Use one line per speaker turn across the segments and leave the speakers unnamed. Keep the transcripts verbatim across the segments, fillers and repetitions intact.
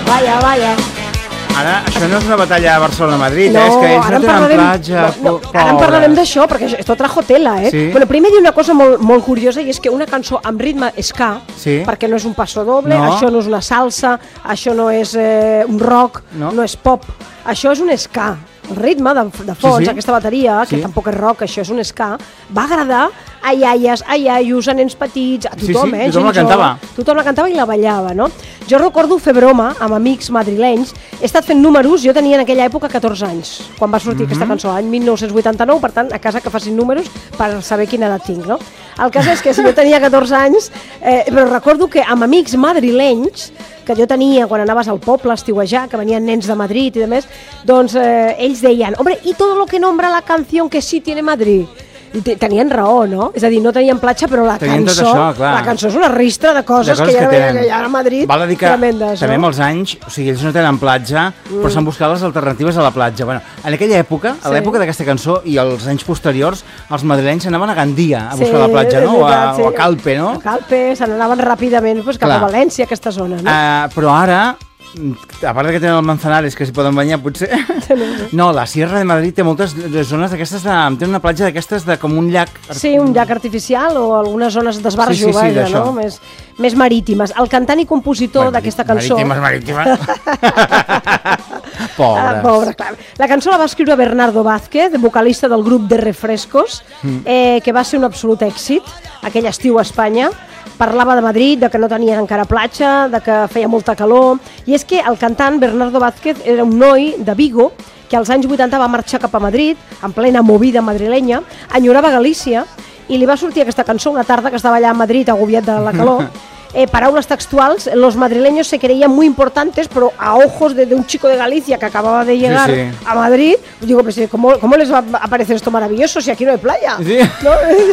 vaya, vaya.
Ara, això no és una batalla a Barcelona-Madrid,
no,
eh? És que ells
ara
no tenen
parlarem,
platja,
no, no, ara en parlarem d'això, perquè esto trajo tela, eh?
Sí.
Bueno, primer dir una cosa molt, molt curiosa, i és que una cançó amb ritme ska,
sí.
perquè no és un passo doble,
no.
això no és una salsa, això no és eh, un rock, no. no és pop, això és un ska. El ritme de, de fons, sí, sí. aquesta bateria, que sí. tampoc és rock, això és un ska, va agradar a iaies, a iaios, a nens petits, a tothom,
sí, sí.
eh?
Tothom la cantava.
Tothom la cantava i la ballava, no? Jo recordo fer broma amb amics madrilenys, he estat fent números, jo tenia en aquella època catorze anys, quan va sortir mm-hmm. aquesta cançó, any mil nou-cents vuitanta-nou, per tant, a casa que facin números per saber quina edat tinc, no? El cas és que si jo tenia catorze anys, eh, però recordo que amb amics madrilenys, que jo tenia quan anaves al poble a estiuejar, que venien nens de Madrid i demés, doncs eh, ells deien, hombre, i tot lo que nombra la canción que sí tiene Madrid. I tenien raó, no? És a dir, no tenien platja, però la
tenien
cançó
això, la
cançó és una ristra de coses, de coses que, hi ha, que hi ha a Madrid
val a dir que
tremendes,
també
no?
amb els anys, o sigui, ells no tenen platja, mm. però s'han buscat les alternatives a la platja. Bueno, en aquella època, a sí. l'època d'aquesta cançó i els anys posteriors, els madrilenys anaven a Gandia a buscar sí, la platja, no? O a, sí. o a Calpe, no?
A Calpe, se n'anaven ràpidament pues, cap Clar. a València, aquesta zona, no?
Uh, però ara, a part que tenen el Manzanares, que s'hi poden banyar, potser... No, la Sierra de Madrid té moltes zones d'aquestes, de... té una platja d'aquestes de com un llac...
Sí, un llac artificial o algunes zones d'esbarjo,
sí, sí, sí,
vaja, no? Més, més marítimes. El cantant i compositor bueno, d'aquesta cançó...
Marítimes, marítimes... Pobres.
Ah, pobre, clar. La cançó la va escriure Bernardo Vázquez, vocalista del grup de Refrescos, mm. eh, que va ser un absolut èxit aquell estiu a Espanya. Parlava de Madrid, de que no tenien encara platja, de que feia molta calor, i és que el cantant Bernardo Vázquez era un noi de Vigo que als anys vuitanta va marxar cap a Madrid, en plena movida madrilenya, enyorava Galícia, i li va sortir aquesta cançó una tarda que estava allà a Madrid agobiat de la calor. Eh, paraules textuals, los madrileños se creían muy importantes, pero a ojos de, de un chico de Galicia que acababa de llegar sí, sí. a Madrid, digo, pues, ¿cómo, ¿cómo les va a parecer esto maravilloso si aquí no hay playa?
Sí.
No?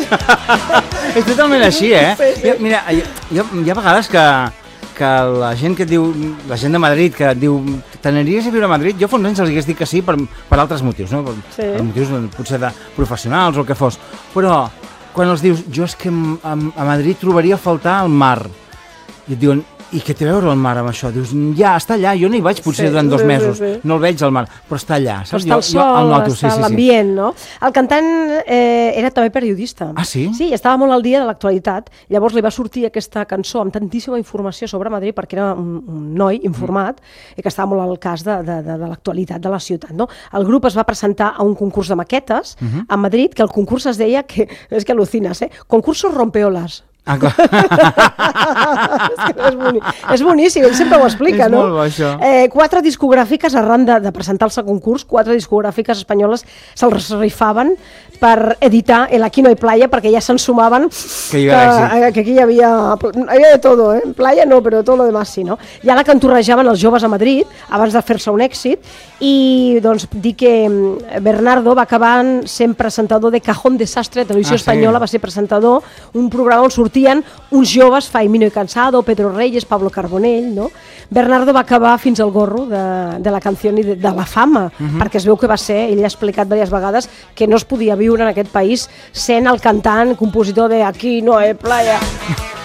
És totalment així, eh?
Sí, sí.
Mira, hi, hi, ha, hi ha vegades que, que la gent que diu, la gent de Madrid que diu, t'aniries a viure a Madrid? Jo fa uns anys els hagués dit que sí per, per altres motius, no? Per, sí. per motius potser de professionals o el que fos, però quan els dius, jo és que a, a Madrid trobaria a faltar el mar, i et diuen, i què té a veure el mar amb això? Dius, ja, està allà, jo no hi vaig potser sí, durant dos sí, mesos, sí, sí. no el veig al mar, però està allà, saps?
Però està el sol, jo, el noto, està sí, sí, l'ambient, sí. no? El cantant eh, era també periodista.
Ah, sí?
Sí, estava molt al dia de l'actualitat, llavors li va sortir aquesta cançó amb tantíssima informació sobre Madrid, perquè era un, un noi informat, mm. i que estava molt al cas de, de, de, de l'actualitat de la ciutat, no? El grup es va presentar a un concurs de maquetes mm-hmm. a Madrid, que el concurs es deia, que és que al·lucines, eh? Concursos rompeolas.
Ah, clar.
és, que és, boni... és boníssim, ell sempre ho explica,
és
no?
És molt bo, això.
Eh, quatre discogràfiques, arran de, de presentar-se al concurs, quatre discogràfiques espanyoles se'ls rifaven per editar El Aquí no hay playa, perquè ja se'n sumaven
que, que,
que aquí hi havia, hi havia de todo, eh? Playa no, però tot lo demás sí, no? Ja la cantorrejaven els joves a Madrid, abans de fer-se un èxit, i doncs dir que Bernardo va acabar sent presentador de Cajón Desastre, Televisió ah, Espanyola, sí. va ser presentador, un programa on sortien uns joves, Faimino y Cansado, Pedro Reyes, Pablo Carbonell, no? Bernardo va acabar fins al gorro de, de la canció i de, de la fama, uh-huh. perquè es veu que va ser, ell ha explicat diverses vegades, que no es podia viure en aquest país sent el cantant, compositor de Aquí no hay playa.